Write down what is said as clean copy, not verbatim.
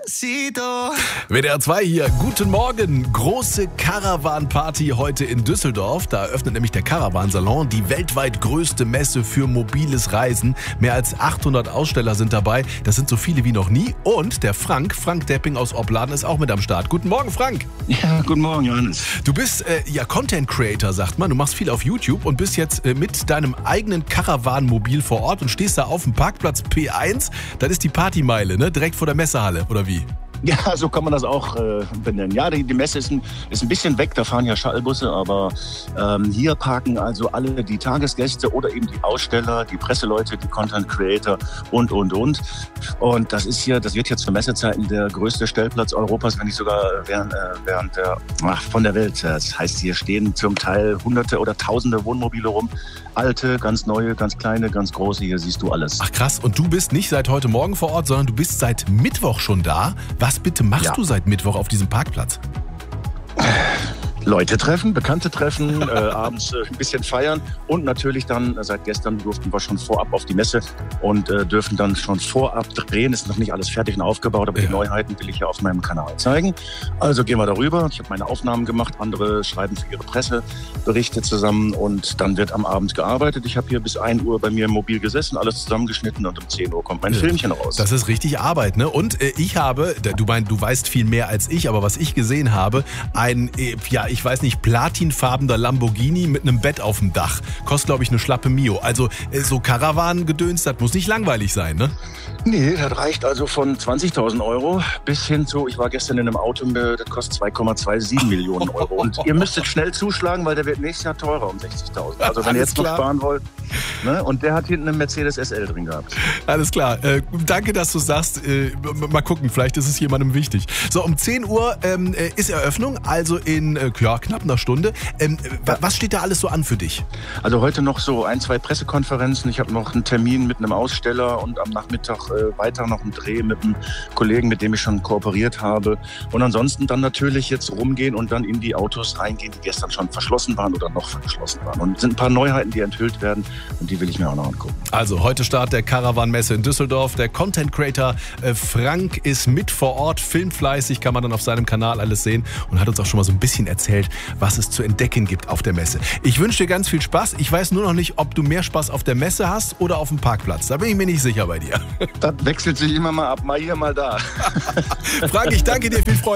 Despacito. WDR 2 hier, guten Morgen. Große Caravan-Party heute in Düsseldorf. Da eröffnet nämlich der Caravan-Salon, die weltweit größte Messe für mobiles Reisen. Mehr als 800 Aussteller sind dabei. Das sind so viele wie noch nie. Und der Frank Depping aus Opladen ist auch mit am Start. Guten Morgen, Frank. Ja, guten Morgen, Johannes. Du bist Content Creator, sagt man. Du machst viel auf YouTube und bist jetzt mit deinem eigenen Caravan-Mobil vor Ort und stehst da auf dem Parkplatz P1. Das ist die Partymeile, ne? Direkt vor der Messehalle, oder wie? Ja, so kann man das auch benennen. Ja, die Messe ist ein bisschen weg, da fahren ja Shuttlebusse, aber hier parken also alle die Tagesgäste oder eben die Aussteller, die Presseleute, die Content Creator und. Und das wird jetzt für Messezeiten der größte Stellplatz Europas, wenn nicht sogar von der Welt. Das heißt, hier stehen zum Teil Hunderte oder Tausende Wohnmobile rum. Alte, ganz neue, ganz kleine, ganz große, hier siehst du alles. Ach krass, und du bist nicht seit heute Morgen vor Ort, sondern du bist seit Mittwoch schon da. Was bitte machst du seit Mittwoch auf diesem Parkplatz? Leute treffen, Bekannte treffen, abends ein bisschen feiern und natürlich dann, seit gestern durften wir schon vorab auf die Messe und dürfen dann schon vorab drehen. Ist noch nicht alles fertig und aufgebaut, aber die Neuheiten will ich ja auf meinem Kanal zeigen. Also gehen wir darüber. Ich habe meine Aufnahmen gemacht, andere schreiben für ihre Presseberichte zusammen und dann wird am Abend gearbeitet. Ich habe hier bis 1 Uhr bei mir im Mobil gesessen, alles zusammengeschnitten und um 10 Uhr kommt mein Filmchen raus. Das ist richtig Arbeit, ne? Und ich habe, du weißt viel mehr als ich, aber was ich gesehen habe, ich weiß nicht, platinfarbener Lamborghini mit einem Bett auf dem Dach. Kostet, glaube ich, eine schlappe Mio. Also so Caravan-Gedöns, das muss nicht langweilig sein, ne? Nee, das reicht also von 20.000 Euro bis hin zu, ich war gestern in einem Auto, das kostet 2,27 Millionen Euro. Und ihr müsstet schnell zuschlagen, weil der wird nächstes Jahr teurer um 60.000. Also wenn ihr jetzt noch sparen wollt. Ne? Und der hat hinten einen Mercedes SL drin gehabt. Alles klar. Danke, dass du sagst. Mal gucken, vielleicht ist es jemandem wichtig. So, um 10 Uhr ist Eröffnung, also in knapp einer Stunde. Was steht da alles so an für dich? Also heute noch so 1, 2 Pressekonferenzen. Ich habe noch einen Termin mit einem Aussteller und am Nachmittag weiter noch einen Dreh mit einem Kollegen, mit dem ich schon kooperiert habe. Und ansonsten dann natürlich jetzt rumgehen und dann in die Autos reingehen, die gestern schon verschlossen waren oder noch verschlossen waren. Und es sind ein paar Neuheiten, die enthüllt werden und die will ich mir auch noch angucken. Also heute Start der Caravan-Messe in Düsseldorf. Der Content Creator Frank ist mit vor Ort, filmfleißig, kann man dann auf seinem Kanal alles sehen und hat uns auch schon mal so ein bisschen erzählt, was es zu entdecken gibt auf der Messe. Ich wünsche dir ganz viel Spaß. Ich weiß nur noch nicht, ob du mehr Spaß auf der Messe hast oder auf dem Parkplatz. Da bin ich mir nicht sicher bei dir. Das wechselt sich immer mal ab, mal hier, mal da. Frank, ich danke dir, viel Freude.